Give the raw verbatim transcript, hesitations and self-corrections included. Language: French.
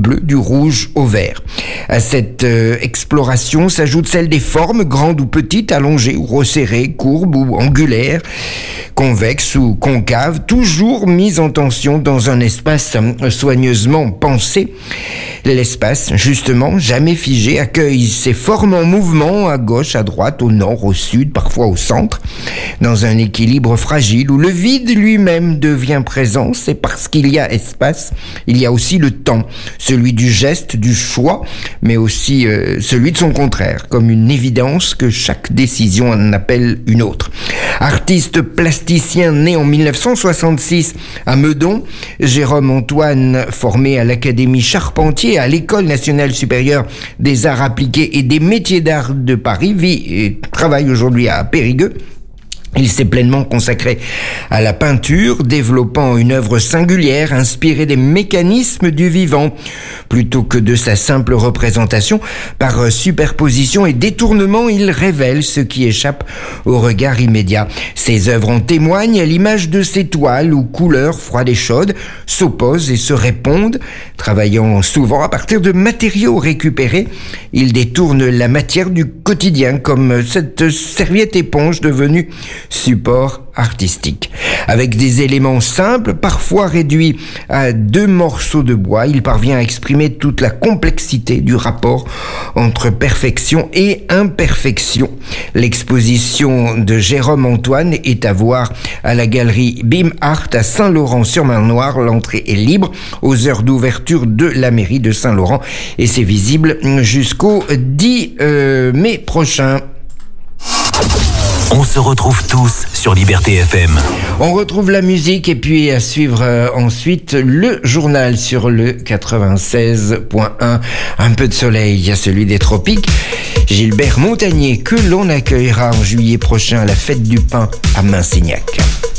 bleu, du rouge au vert. À cette euh, exploration s'ajoute celle des formes, grandes ou petites, allongées ou resserrées, courbes ou angulaires, convexes ou concaves, toujours mises en tension dans un espace soigneusement pensé. L'espace, justement, jamais figé, accueille ces formes en mouvement à gauche, à droite, au nord, au sud, parfois au centre, dans un équilibre fragile où le vide lui-même devient présent. C'est parce qu'il y a espace, il y a aussi le temps, celui du geste, du choix, mais aussi euh, celui de son contraire, comme une évidence que chaque décision en appelle une autre. Artiste plasticien né en dix-neuf cent soixante-six à Meudon, Jérôme Antoine, formé à l'Académie Charpentier, à l'École nationale supérieure des arts appliqués et des métiers d'art de Paris, vit et travaille aujourd'hui à Périgueux. Il s'est pleinement consacré à la peinture, développant une œuvre singulière inspirée des mécanismes du vivant, plutôt que de sa simple représentation. Par superposition et détournement, il révèle ce qui échappe au regard immédiat. Ses œuvres en témoignent à l'image de ces toiles où couleurs froides et chaudes s'opposent et se répondent. Travaillant souvent à partir de matériaux récupérés, il détourne la matière du quotidien, comme cette serviette éponge devenue support artistique. Avec des éléments simples, parfois réduits à deux morceaux de bois, il parvient à exprimer toute la complexité du rapport entre perfection et imperfection. L'exposition de Jérôme Antoine est à voir à la galerie Bim Art à Saint-Laurent-sur-Mer-Noire. L'entrée est libre aux heures d'ouverture de la mairie de Saint-Laurent et c'est visible jusqu'au dix mai prochain. On se retrouve tous sur Liberté F M. On retrouve la musique et puis à suivre euh, ensuite le journal sur le quatre-vingt-seize point un. Un peu de soleil, à celui des tropiques. Gilbert Montagnier, que l'on accueillera en juillet prochain à la fête du pain à Minsignac.